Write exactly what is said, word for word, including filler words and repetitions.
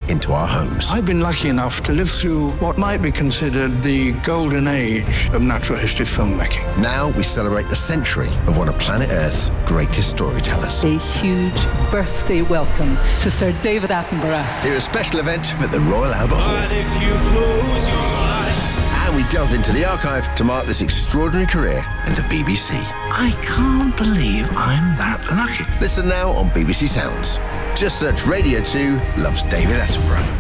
into our homes. I've been lucky enough to live through what might be considered the golden age of natural history filmmaking. Now we celebrate the century of one of planet Earth's greatest storytellers. A huge birthday welcome to Sir David Attenborough. Here a special event at the Royal Albert Hall. But if you close your eyes, and we delve into the archive to mark this extraordinary career in the B B C. I can't believe I'm that lucky. Listen now on B B C Sounds. Just search Radio two Loves David Attenborough.